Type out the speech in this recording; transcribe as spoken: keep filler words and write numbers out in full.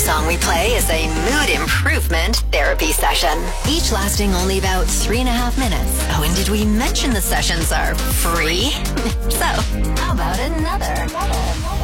song we play is a mood improvement therapy session, each lasting only about three and a half minutes. Oh, and did we mention the sessions are free? So, how about another?